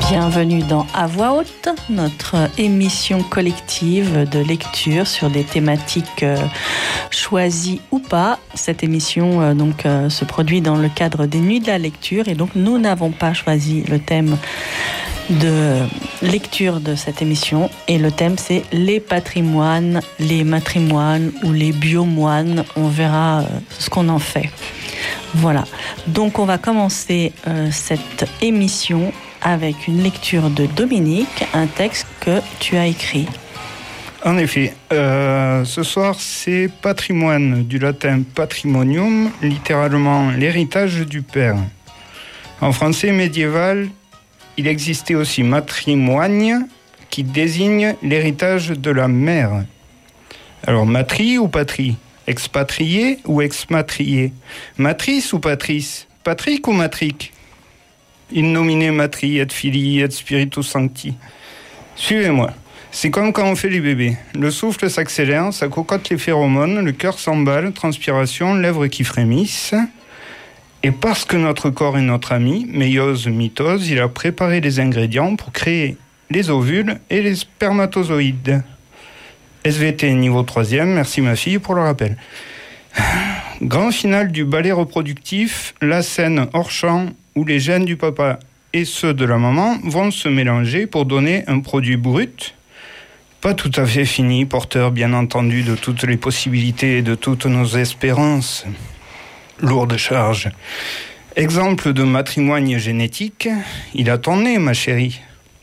Bienvenue dans À Voix Haute, notre émission collective de lecture sur des thématiques choisies ou pas. Cette émission se produit dans le cadre des Nuits de la lecture et donc nous n'avons pas choisi le thème de lecture de cette émission et le thème c'est les patrimoines, les matrimoines ou les biomoines. On verra ce qu'on en fait. Voilà, donc on va commencer cette émission avec une lecture de Dominique, un texte que tu as écrit. En effet, ce soir c'est patrimoine, du latin patrimonium, littéralement l'héritage du père. En français médiéval, il existait aussi matrimoine, qui désigne l'héritage de la mère. Alors matrie ou patrie, expatrié ou exmatrié, matrice ou patrice, patrique ou matrique, in nomine matri et filii et spiritus sancti. Suivez-moi. C'est comme quand on fait les bébés. Le souffle s'accélère, ça cocotte les phéromones, le cœur s'emballe, transpiration, lèvres qui frémissent. Et parce que notre corps est notre ami, méiose, mitose, il a préparé les ingrédients pour créer les ovules et les spermatozoïdes. SVT niveau 3e, merci ma fille pour le rappel. Grand final du ballet reproductif, la scène hors champ où les gènes du papa et ceux de la maman vont se mélanger pour donner un produit brut, pas tout à fait fini, porteur bien entendu de toutes les possibilités et de toutes nos espérances. Lourde charge. Exemple de matrimoine génétique, il a ton nez, ma chérie.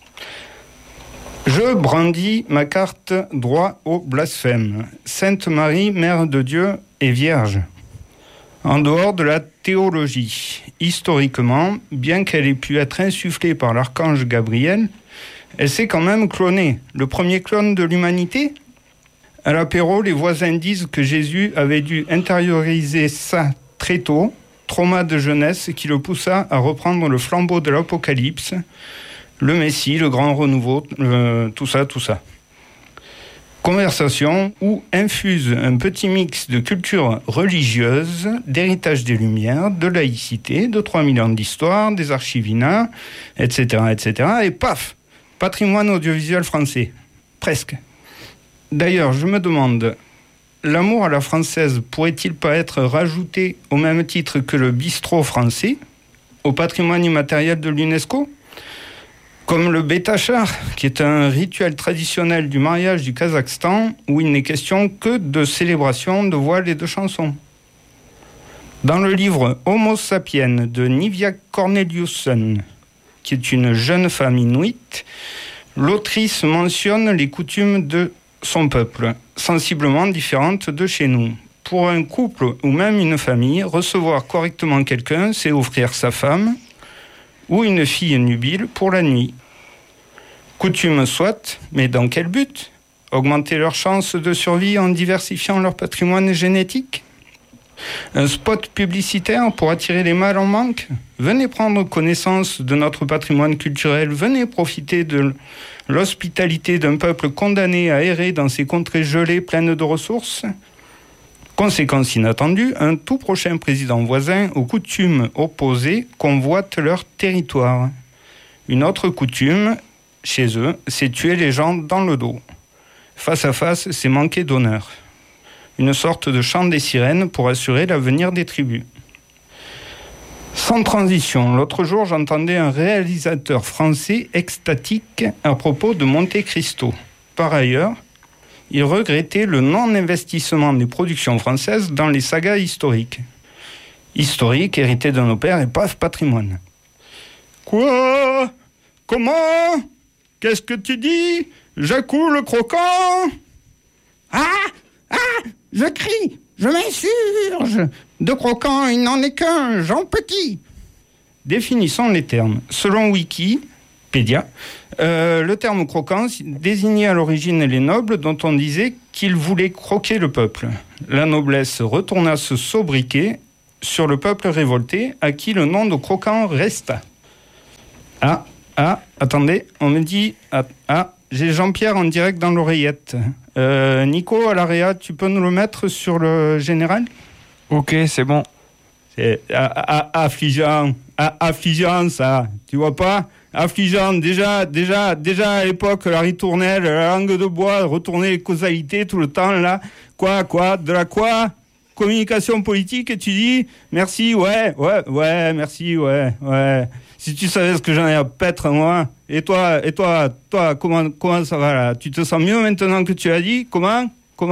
Je brandis ma carte droit au blasphème. Sainte Marie, Mère de Dieu et Vierge. En dehors de la théologie, historiquement, bien qu'elle ait pu être insufflée par l'archange Gabriel, elle s'est quand même clonée. Le premier clone de l'humanité ? À l'apéro, les voisins disent que Jésus avait dû intérioriser ça très tôt, trauma de jeunesse qui le poussa à reprendre le flambeau de l'Apocalypse, le Messie, le grand renouveau, tout ça. Conversation où infuse un petit mix de culture religieuse, d'héritage des Lumières, de laïcité, de 3 000 ans d'histoire, des archivinats, etc. Et paf, patrimoine audiovisuel français. Presque. D'ailleurs, je me demande, l'amour à la française pourrait-il pas être rajouté au même titre que le bistrot français au patrimoine immatériel de l'UNESCO ? Comme le bétachar, qui est un rituel traditionnel du mariage du Kazakhstan, où il n'est question que de célébration, de voile et de chansons. Dans le livre Homo sapiens de Nivia Corneliusson, qui est une jeune femme inuite, l'autrice mentionne les coutumes de son peuple, sensiblement différentes de chez nous. Pour un couple ou même une famille, recevoir correctement quelqu'un, c'est offrir sa femme, ou une fille nubile pour la nuit. Coutume soit, mais dans quel but ? Augmenter leurs chances de survie en diversifiant leur patrimoine génétique ? Un spot publicitaire pour attirer les mâles en manque ? Venez prendre connaissance de notre patrimoine culturel, venez profiter de l'hospitalité d'un peuple condamné à errer dans ces contrées gelées pleines de ressources ? Conséquence inattendue, un tout prochain président voisin aux coutumes opposées convoite leur territoire. Une autre coutume, chez eux, c'est tuer les gens dans le dos. Face à face, c'est manquer d'honneur. Une sorte de chant des sirènes pour assurer l'avenir des tribus. Sans transition, l'autre jour, j'entendais un réalisateur français extatique à propos de Monte Cristo. Par ailleurs, il regrettait le non-investissement des productions françaises dans les sagas historiques. Historiques, hérités de nos pères et paf, patrimoine. Quoi ? Comment ? Qu'est-ce que tu dis ? Jacou le croquant ? Je crie, je m'insurge. De croquant, il n'en est qu'un, Jean Petit. Définissons les termes. Selon Wikipédia, le terme croquant désignait à l'origine les nobles dont on disait qu'ils voulaient croquer le peuple. La noblesse retourna se sobriquer sur le peuple révolté, à qui le nom de croquant resta. Attendez, on me dit... j'ai Jean-Pierre en direct dans l'oreillette. Nico, à l'AREA, tu peux nous le mettre sur le général ? Ok, c'est bon. C'est affligeant. affligeant, ça. Tu vois pas? Affligeant. Déjà, à l'époque, la ritournelle, la langue de bois, retourner les causalités tout le temps, là. Quoi? De la quoi? Communication politique, et tu dis? Merci, ouais, merci, ouais. Si tu savais ce que j'en ai à pêtre, moi. Et toi, comment ça va, là? Tu te sens mieux maintenant que tu as dit? Comment?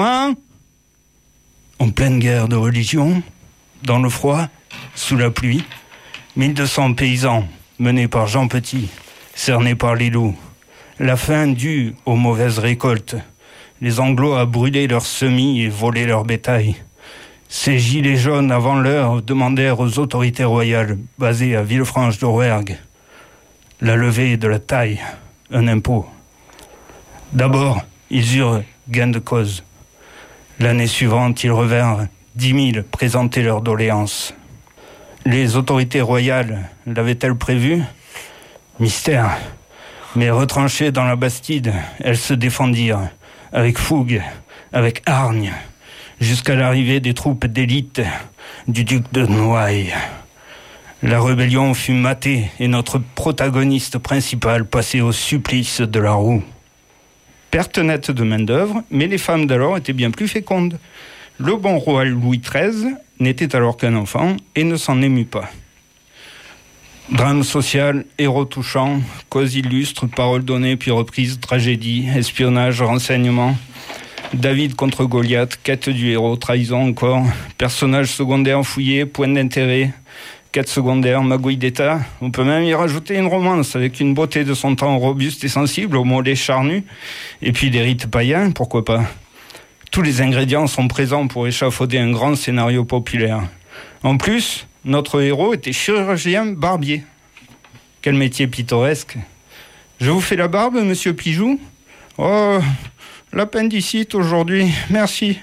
En pleine guerre de religion, dans le froid, sous la pluie, 1200 paysans, menés par Jean Petit, cernés par les loups. La faim due aux mauvaises récoltes. Les Anglos à brûler leurs semis et voler leur bétail. Ces gilets jaunes avant l'heure demandèrent aux autorités royales, basées à Villefranche de Rouergue, la levée de la taille, un impôt. D'abord, ils eurent gain de cause. L'année suivante, ils revinrent 10 000 présenter leurs doléances. Les autorités royales l'avaient-elles prévu? Mystère. Mais retranchées dans la Bastide, elles se défendirent, avec fougue, avec hargne, jusqu'à l'arrivée des troupes d'élite du duc de Noailles. La rébellion fut matée et notre protagoniste principal passé au supplice de la roue. Perte nette de main-d'œuvre, mais les femmes d'alors étaient bien plus fécondes. Le bon roi Louis XIII n'était alors qu'un enfant et ne s'en émut pas. Drame social, héros touchant, cause illustre, paroles données puis reprises, tragédie, espionnage, renseignement. David contre Goliath, quête du héros, trahison encore, personnage secondaire fouillé, point d'intérêt, quête secondaire, magouille d'état. On peut même y rajouter une romance avec une beauté de son temps robuste et sensible, aux mollets charnus, et puis des rites païens, pourquoi pas. Tous les ingrédients sont présents pour échafauder un grand scénario populaire. En plus, notre héros était chirurgien barbier. Quel métier pittoresque. Je vous fais la barbe, monsieur Pigeou? Oh, l'appendicite aujourd'hui, merci.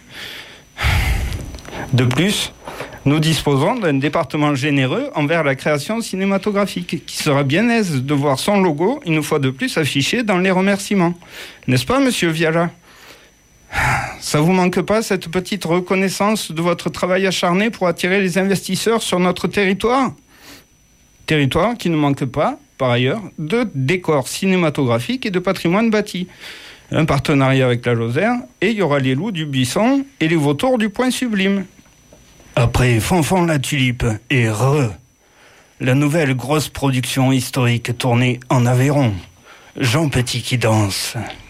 De plus, nous disposons d'un département généreux envers la création cinématographique, qui sera bien aise de voir son logo, une fois de plus, affiché dans les remerciements. N'est-ce pas, monsieur Viala? Ça vous manque pas, cette petite reconnaissance de votre travail acharné pour attirer les investisseurs sur notre territoire? Territoire qui ne manque pas, par ailleurs, de décors cinématographiques et de patrimoine bâti. Un partenariat avec la Lozère, et il y aura les loups du Buisson et les vautours du Point Sublime. Après Fanfan la Tulipe et la nouvelle grosse production historique tournée en Aveyron. Jean Petit qui danse.